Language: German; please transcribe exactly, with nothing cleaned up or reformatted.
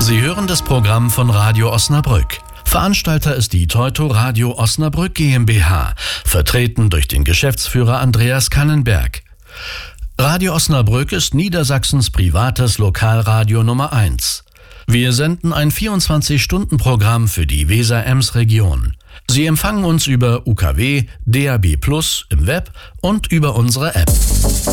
Sie hören das Programm von Radio Osnabrück. Veranstalter ist die Teuto Radio Osnabrück GmbH, vertreten durch den Geschäftsführer Andreas Kannenberg. Radio Osnabrück ist Niedersachsens privates Lokalradio Nummer eins. Wir senden ein vierundzwanzig-Stunden-Programm für die Weser-Ems-Region. Sie empfangen uns über U K W, D A B plus, im Web und über unsere App.